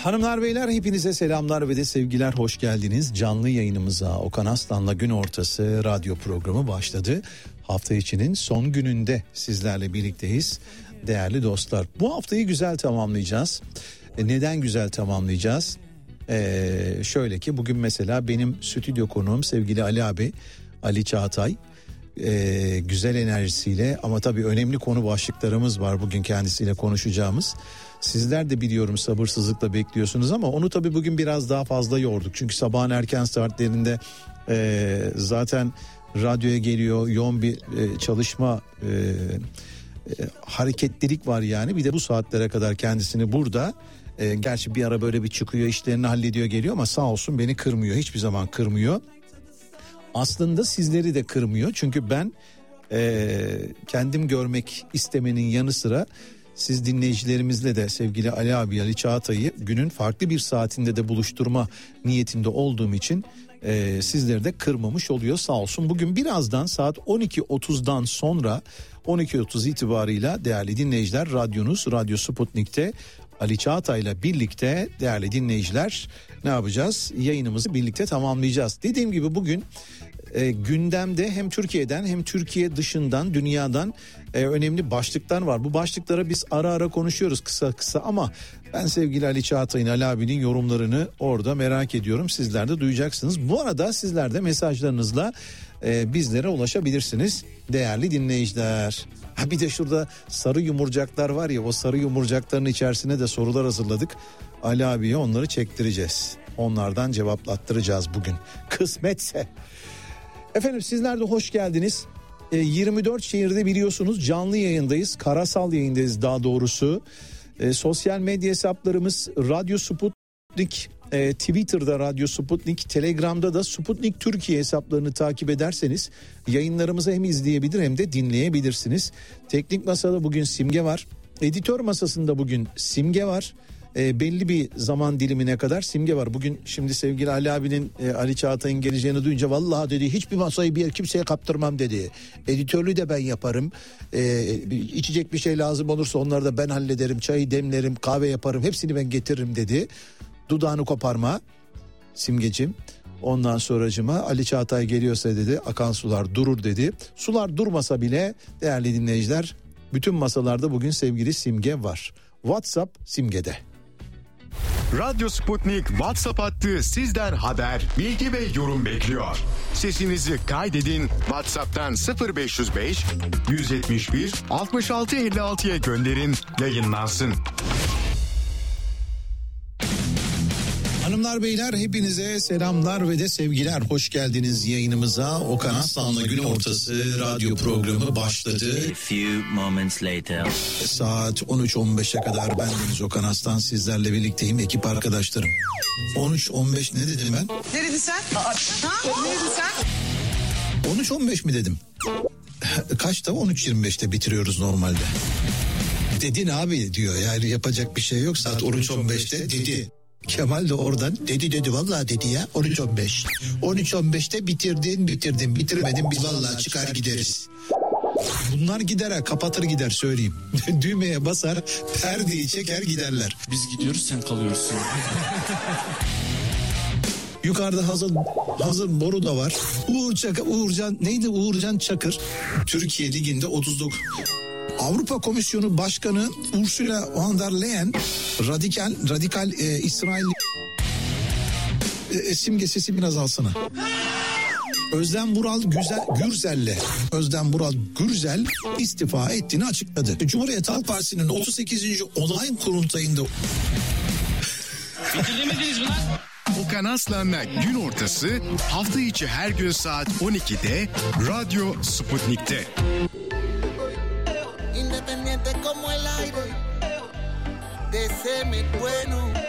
Hanımlar beyler hepinize selamlar ve de sevgiler, hoş geldiniz. Canlı yayınımıza Okan Aslan'la Gün Ortası radyo programı başladı. Hafta içinin son gününde sizlerle birlikteyiz değerli dostlar. Bu haftayı güzel tamamlayacağız. Neden güzel tamamlayacağız? Şöyle ki bugün mesela benim stüdyo konuğum sevgili Ali abi, Ali Çağatay. Güzel enerjisiyle ama tabii önemli konu başlıklarımız var bugün kendisiyle konuşacağımız. Sizler de biliyorum sabırsızlıkla bekliyorsunuz ama onu tabii bugün biraz daha fazla yorduk. Çünkü sabahın erken saatlerinde zaten radyoya geliyor, yoğun bir çalışma hareketlilik var yani. Bir de bu saatlere kadar kendisini burada, gerçi bir ara böyle bir çıkıyor, işlerini hallediyor geliyor ama sağ olsun beni kırmıyor, hiçbir zaman kırmıyor. Aslında sizleri de kırmıyor çünkü ben kendim görmek istemenin yanı sıra siz dinleyicilerimizle de sevgili Ali abi, Ali Çağatay'ı günün farklı bir saatinde de buluşturma niyetinde olduğum için sizleri de kırmamış oluyor sağ olsun. Bugün birazdan saat 12.30'dan sonra 12.30 itibarıyla değerli dinleyiciler radyonuz Radyo Sputnik'te Ali Çağatay'la birlikte değerli dinleyiciler ne yapacağız? Yayınımızı birlikte tamamlayacağız. Dediğim gibi bugün gündemde hem Türkiye'den hem Türkiye dışından, dünyadan önemli başlıklar var. Bu başlıklara biz ara ara konuşuyoruz kısa kısa ama ben sevgili Ali Çağatay'ın, Ali abinin yorumlarını orada merak ediyorum. Sizler de duyacaksınız. Bu arada sizler de mesajlarınızla bizlere ulaşabilirsiniz değerli dinleyiciler. Bir de şurada sarı yumurcaklar var ya, o sarı yumurcakların içerisine de sorular hazırladık. Ali abiye onları çektireceğiz. Onlardan cevaplattıracağız bugün. Kısmetse. Efendim sizler de hoş geldiniz. 24 şehirde biliyorsunuz canlı yayındayız. Karasal yayındayız daha doğrusu. Sosyal medya hesaplarımız Radyo Sputnik, Twitter'da Radyo Sputnik, Telegram'da da Sputnik Türkiye hesaplarını takip ederseniz yayınlarımızı hem izleyebilir hem de dinleyebilirsiniz. Teknik masada bugün Simge var. Editör masasında bugün Simge var. Belli bir zaman dilimine kadar Simge var. Bugün şimdi sevgili Ali abinin, Ali Çağatay'ın geleceğini duyunca vallahi dedi hiçbir masayı bir kimseye kaptırmam dedi. Editörlüğü de ben yaparım. İçecek bir şey lazım olursa onları da ben hallederim. Çayı demlerim, kahve yaparım, hepsini ben getiririm dedi. Dudağını koparma Simgeciğim. Ondan sonracıma Ali Çağatay geliyorsa dedi akan sular durur dedi. Sular durmasa bile değerli dinleyiciler bütün masalarda bugün sevgili Simge var. WhatsApp Simge'de. Radyo Sputnik WhatsApp hattı sizden haber, bilgi ve yorum bekliyor. Sesinizi kaydedin, WhatsApp'tan 0505 171 66 56'ya gönderin, yayınlansın. Hanımlar beyler hepinize selamlar ve de sevgiler. Hoş geldiniz yayınımıza. Okan Aslan'la Gün Ortası radyo programı başladı. A few moments later. Saat 13.15'e kadar bendeniz Okan Aslan sizlerle birlikteyim, ekip arkadaşlarım. 13.15 ne dedim ben? Ne dedin sen? Ne dedin sen? 13.15 mi dedim? Kaçta? 13.25'te bitiriyoruz normalde. Dedin abi diyor, yani yapacak bir şey yok, saat 13.15'te dedi. Kemal de oradan dedi vallahi dedi ya 13.15. 13.15'te bitirdin bitirmedin biz vallahi çıkar gideriz. Bunlar gider ha, kapatır gider söyleyeyim. Düğmeye basar, perdeyi çeker giderler. Biz gidiyoruz sen kalıyorsun. Yukarıda hazır boru da var. Uğurcan Çakır Türkiye Ligi'nde 39. Avrupa Komisyonu Başkanı Ursula von der Leyen radikal İsrail Simge sesi biraz alsana. Özlem Vural Gürzel istifa ettiğini açıkladı. Cumhuriyet Halk Partisi'nin 38. olay kurultayında Bitiremediniz mi lan? Okan Aslan'la Gün Ortası hafta içi her gün saat 12'de Radyo Sputnik'te. Independiente como el aire, deséame bueno.